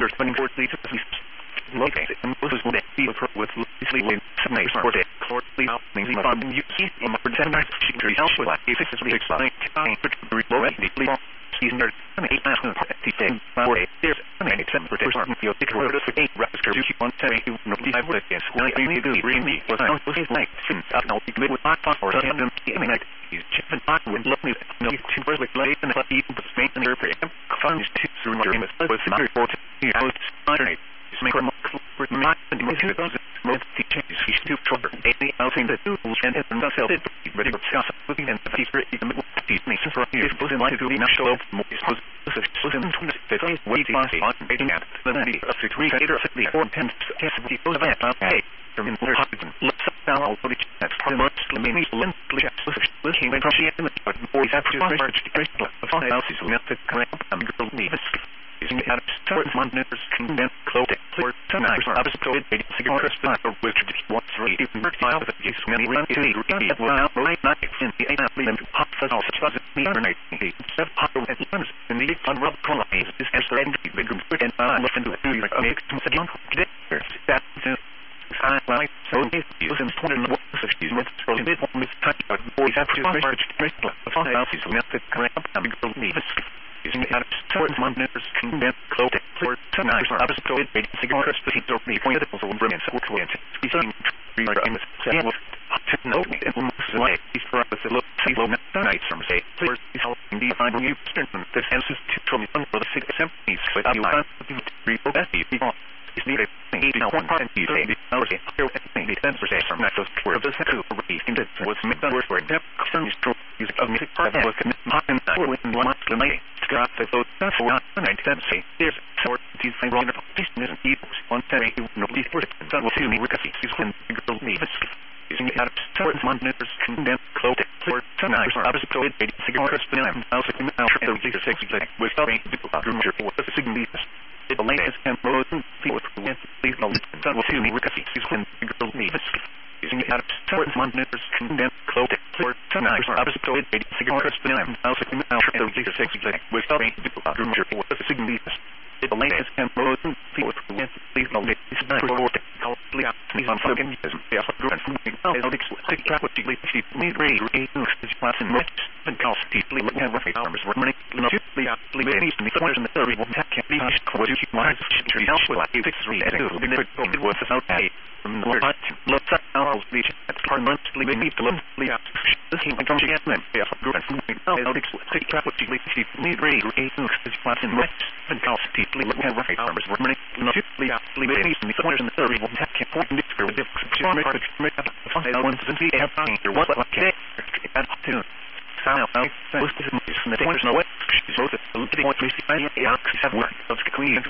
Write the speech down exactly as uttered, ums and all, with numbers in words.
Congress when for the located and was with the with Leslie Snakes for the court the openings on you see in the pretend she can help with like if it's really exciting to reload the season or eight national party thing for it there's an example for certain feel the road of eight register you want to say you know the I would guess well I need to bring me was I was like since I know the with my or something I mean like he's chipping back with lovely no two birds like late and but even the space and airplane funds to through my game was very important I was underneath make a for my and most of those most changes he's too short any outing the tools and and that's help ready to discuss looking and the feature in the middle of the nations for you was in line to the national most was was in the things waiting on waiting at the ninety of the three later of the four tenths has to be those event okay from in their husband let's down all the that's part of the main lently looking from she and the boys have to merge the great of all else is not the correct I'm girl needs using it out of certain monitors condensed close clear tonight opposite code cigar spot or which one three even file with use many run to the green while right not in the eight lead them hot for all such as the internet the seven hot and runs in the on rub colonies is as the entry bedroom and I listen to the like make some said long that I like so use in twenty one sixties with so bit on this touch but boys have to merge the file is method correct I'm girl needs using it out of certain monitors condensed close clear tonight opposite code cigar specific or the point of the brilliant work with speaking reader in the set to know it moves away for us to look see low nights from say clear is helping the find new strengthen the senses to from for the six assemblies without you want to repo that people is needed eighty one part and you say the hours here at the defense for say from that those were the two released into what's made done for depth concern is true use of music part of what can happen or when one month late got the vote that's what I can say there's sort these things wrong this isn't evil on telling you no these for that will see me because he's when the girl leaves using it out of certain monitors condensed close clear tonight opposite code cigar spin I'm also in the the six with something people room for the signal the latest and most people please no that will see me because he's when the girl leaves using it out of certain monitors condensed close clear tonight opposite code cigar spin I'm also in the six with something people room for the signal the latest and most people please no this is not for the please on fucking yes they are good and moving out of the capacity she need read read this class in much and cost deeply looking at the arms were running no the absolutely any in the corners in the third one that can be what you keep my tree help with like six three and it will be it was okay from the word let's out the part monthly they need to look this came from she them they are good and moving out of the capacity she need read read this class in much and cost deeply looking at the arms were running no the absolutely any in the corners in the third one that can point this for the make up I want to see have there was like okay and to sound out most of the corners no way so the point three six nine yeah have work of clean